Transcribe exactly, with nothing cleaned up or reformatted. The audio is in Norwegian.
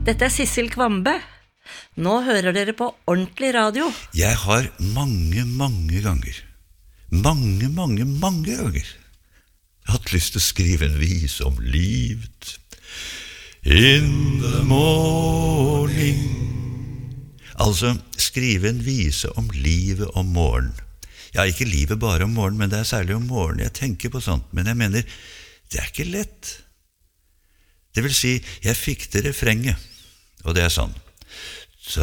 Dette er Sissel Kvambe. Nå hører dere på ordentlig radio. Jeg har mange, mange ganger, mange, mange, mange ganger hatt lyst til å skrive en vise om livet. In the morning. Altså, skrive en vise om livet om morgen. Ja, ikke livet bare om morgen, men det er særlig om morgen jeg tenker på sånt. Men jeg mener, det er ikke lett. Det vil si, jeg fikk det refrenget, og det er sånn.